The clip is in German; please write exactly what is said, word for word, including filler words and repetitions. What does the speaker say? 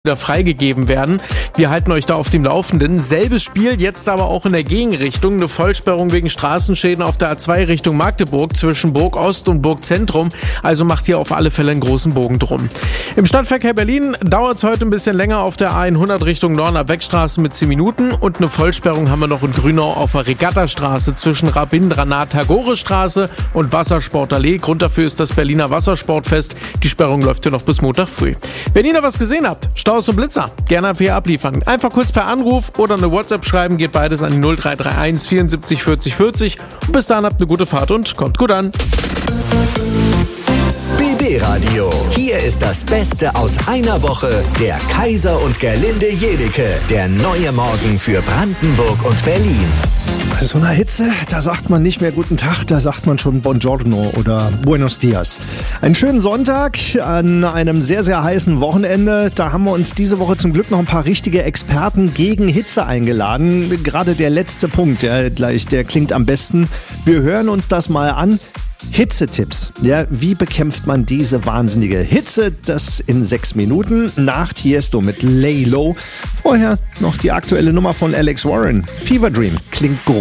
wieder freigegeben werden. Wir halten euch da auf dem Laufenden. Selbes Spiel, jetzt aber auch in der Gegenrichtung. Eine Vollsperrung wegen Straßenschäden auf der A zwei Richtung Magdeburg zwischen Burg Ost und Burg Zentrum. Also macht hier auf alle Fälle einen großen Bogen drum. Im Stadtverkehr Berlin dauert es heute ein bisschen länger auf der A hundert Richtung Norden ab Wegstraße mit zehn Minuten. Und eine Vollsperrung haben wir noch in Grünau auf der Regattastraße zwischen Rabindranath-Tagore-Straße und Wassersportallee. Grund dafür ist das Berliner Wassersportfest. Die Sperrung läuft hier noch bis Montag früh. Wenn ihr noch was gesehen habt, Staus und Blitzer, gerne hier abliefern. Einfach kurz per Anruf oder eine WhatsApp schreiben, geht beides an die null drei drei eins vierundsiebzig vierzig vierzig. Und bis dahin habt eine gute Fahrt und kommt gut an. B B-Radio. Hier ist das Beste aus einer Woche. Der Kaiser und Gerlinde Jedecke. Der neue Morgen für Brandenburg und Berlin. Bei so einer Hitze, da sagt man nicht mehr Guten Tag, da sagt man schon Buongiorno oder Buenos Dias. Einen schönen Sonntag an einem sehr, sehr heißen Wochenende. Da haben wir uns diese Woche zum Glück noch ein paar richtige Experten gegen Hitze eingeladen. Gerade der letzte Punkt, der gleich, der klingt am besten. Wir hören uns das mal an. Hitzetipps. Ja, wie bekämpft man diese wahnsinnige Hitze? Das in sechs Minuten. Nach Tiesto mit Lay Low. Vorher noch die aktuelle Nummer von Alex Warren. Fever Dream klingt groß.